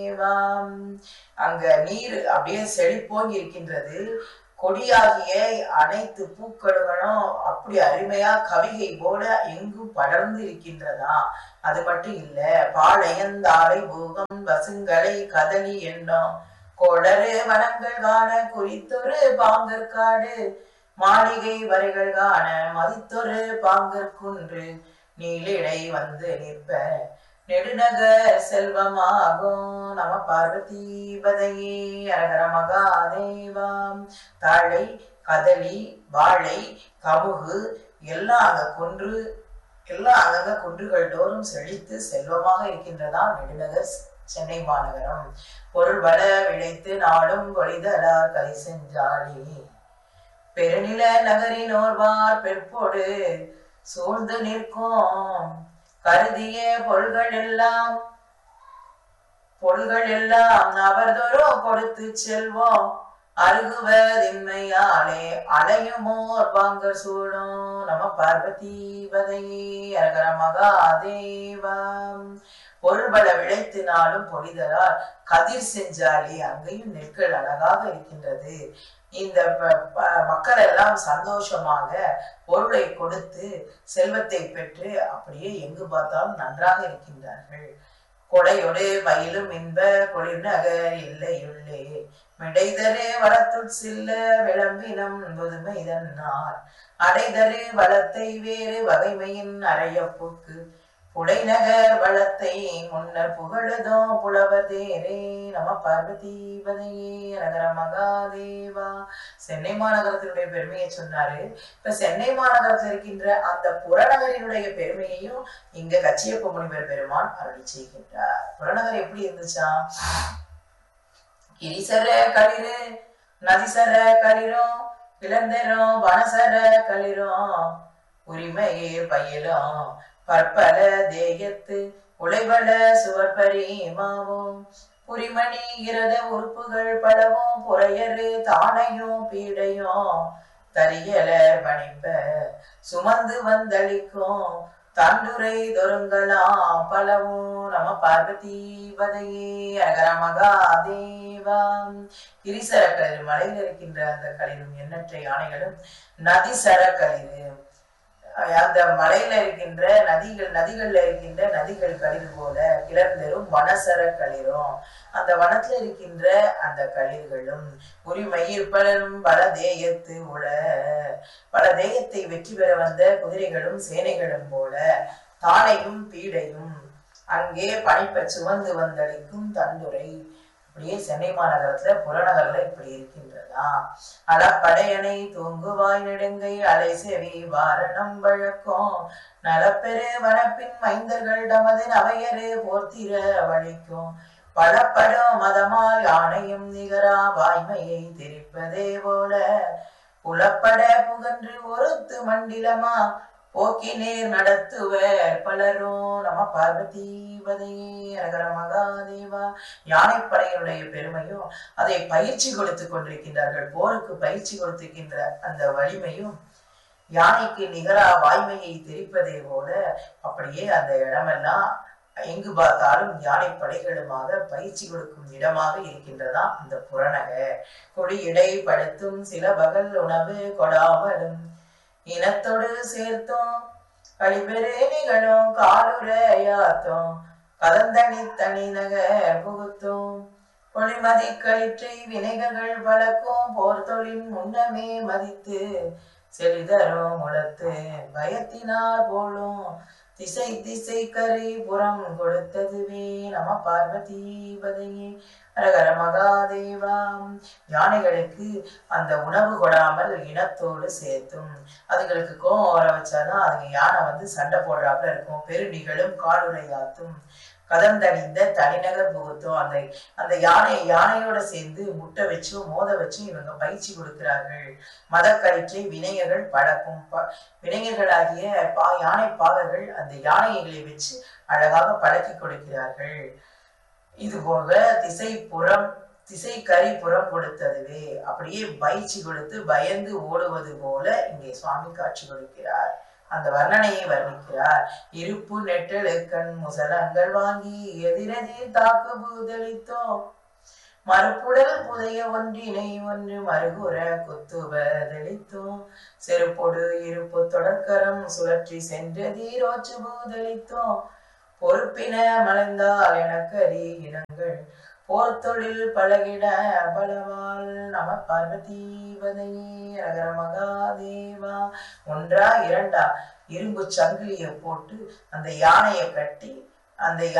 அங்க நீர் அப்படியே செழிப்போங்கி இருக்கின்றது. கொடியாகிய அனைத்து பூக்களும் அப்படி அருமையா கவிகை போல எங்கும் படர்ந்து இருக்கின்றதா. அது மட்டும் இல்ல, பாளையந்தாளை பூகம் பசுங்களை கதலி எண்ணம் கொடரு வனங்கள் காண குறித்தொரு பாங்கற்காடு மாளிகை வரைகள் காண மதித்தொரு பாங்கற்குன்று நீலிடை வந்து நிற்ப நெடுநகர் செல்வமாகும். நம பார்வதி பதையே அரகர மகாதேவாம். தாழை, கதலி, வாழை, கமுகு எல்லாம் அங்கங்க குன்றுகள் தோறும் செழித்து செல்வமாக இருக்கின்றதா நெடுநகர் சென்னை மாநகரம். பொருள் வள விளைத்து நாடும் கொளிதலார் கலை செஞ்சாலி பெருநில நகரினோர்வார் பெற்போடு சூழ்ந்து நிற்கும் கருதிய பொருள்கள் எல்லாம் அவர்தோறும் கொடுத்து செல்வோம் அருகுவதின்மையாலே அலையுமோர் பாங்கர் சூழும். நம பார்வதி பதையே அரகர மகாதேவம். பொருள்பல விளைத்தினாலும் பொழிதலால் கதிர் செஞ்சாலி அங்கேயும் நெற்கள் அழகாக இருக்கின்றது. இந்த மக்கள் எல்லாம் சந்தோஷமாக பொருளை கொடுத்து செல்வத்தை பெற்று அப்படியே எங்கு பார்த்தாலும் நன்றாக இருக்கின்றார்கள். கொடையொடு பயிலும் இன்ப கொளிர்நகர் இல்லையுள்ளே மிடைதரு வளத்துள் சில்ல விளம்பினம் புதுமைதன்னார் அடைதரு வளத்தை வேறு வகைமையின் அறையப்புக்கு புடைநகர் வளத்தை முன்னர் புகழுதோ புலவர் தேரே. நம பார்வதி பதையே அரகர மகாதேவா. சென்னை மாநகரத்தினுடைய பெருமையை சொன்னாரு. இப்ப சென்னை மாநகரத்தில் இருக்கின்ற அந்த புறநகரினுடைய பெருமையையும் இங்க கச்சியப்ப முனிவர் பெருமான் அருளி செய்கின்றார். புறநகர் எப்படி இருந்துச்சா? கிரிசர களிரு நதிசர களிரும் இளந்தரும் வனசர களிரும் உரிமையே பயிலும் பற்பல தேயத்து உழைவள சுவர்பரி மாவும் புரிமணி இரத உறுப்புகள் பலவும் புறையரு தானையும் பீடையும் தரியலர் பணிப்ப சுமந்து வந்தளிக்கும் தண்டுரை தொருங்கலாம் பலவும். நம பார்வதி பதையே அரகர மகாதேவம். கிரிசர களிறு மலையில் இருக்கின்ற அந்த களிரும் எண்ணற்ற யானைகளும் நதிசர களிறு அந்த மலையில இருக்கின்ற நதிகள்ல இருக்கின்ற நதிகள் களிர் போல கிளர்ந்தரும் வனசர களிரும் அந்த வனத்துல இருக்கின்ற அந்த களிர்களும் உரிமையில் பலரும் பல தேயத்து உள பல தேயத்தை வெற்றி பெற வந்த குதிரைகளும் சேனைகளும் போல தானையும் பீடையும் அங்கே பணிப்ப சுமந்து வந்தளிக்கும் தண்டுரை. அப்படியே சென்னை மாநகரத்துல புறநகர்ல இப்படி இருக்கின்றதா. அளப்படையணை தூங்குவாய் நெடுங்கை அலை செவி வாரணம் வழக்கம் நலப்பெரு வனப்பின் மைந்தர்கள் தமது நவையரு போர்த்திர வழிக்கும் பலப்படும் மதமால் யானையும் நிகரா வாய்மையை தெரிப்பதே போல புலப்பட புகன்று ஒருத்து மண்டிலமா போக்கி நேர் நடத்துவர் பலரும். நம பார்வதி பதையே அரகர மகாதேவா. யானைப்படையினுடைய பெருமையும் அதை பயிற்சி கொடுத்து கொண்டிருக்கின்றார்கள். போருக்கு பயிற்சி கொடுத்திருக்கின்ற அந்த வலிமையும் யானைக்கு நிகரா வாய்மையை தெரிப்பதே போல அப்படியே அந்த இடமெல்லாம் எங்கு பார்த்தாலும் யானை படைகளுமாக பயிற்சி கொடுக்கும் இடமாக இருக்கின்றதா அந்த புறநகர். கொடி இடை படுத்தும் சில பகல் உணவு கொடாமலும் இனத்தோடு சேர்த்தோம் கழிபெரு நிகழும் காலுரையாத்தோம் கதந்தனி தனி நகர் புகுத்தும் பொழிமதி களிற்றை வினைகள் வளர்க்கும் போர் தொழில் முன்னமே மதித்து செழிதரும் முளத்து பயத்தினார் போலும் திசை திசை கரை புறம் கொடுத்ததுவே. நம பார்வதி பதையே அரகர மகாதேவாம். யானைகளுக்கு அந்த உணவு கொடாமல் இனத்தோடு சேர்த்தும் அதுங்களுக்கு கோவம் வர வச்சாதான் அதுங்க யானை சண்டை போடுறாப்புல இருக்கும். பெருநிகளும் காலுரையாத்தும் கதந்தணிந்த தனிநகர் புகுத்தும் அந்த யானையோட சேர்ந்து முட்டை வச்சும் மோத வச்சும் இவங்க பயிற்சி கொடுக்கிறார்கள். மதக்கயிற்றை வினைஞர்கள் பழக்கும் வினைஞர்களாகிய யானை பாகர்கள் அந்த யானைகளை வச்சு அழகாக பழக்கி கொடுக்கிறார்கள். இது போக திசை கரி புறம் கொடுத்ததுவே அப்படியே பயிற்சி கொடுத்து பயந்து ஓடுவது போல இங்கே சுவாமி காட்சி கொடுக்கிறார். அந்த வர்ணனையை வர்ணிக்கிறார். இருப்பு நெட்டெழுக்கண் முசலங்கள் வாங்கி எதிரெதிர் தாக்கு பூதளித்தோம், மறுப்புடல் புதைய ஒன்றினை ஒன்று மறுகுற குத்துவதளித்தோம், செருப்பொடு இருப்பு தொடர்கரம் சுழற்றி சென்றதீரோச்சு பூதளித்தோம், பொறுப்பின மலைந்தால் எனக்கு அறி இனங்கள் போர்த்தொழில் பழகிட பலவாள் நம பார்வதீபதையே ரகர மகாதேவா. ஒன்றா இரண்டா இரும்பு சங்கிலியை போட்டு அந்த யானையை கட்டி அந்த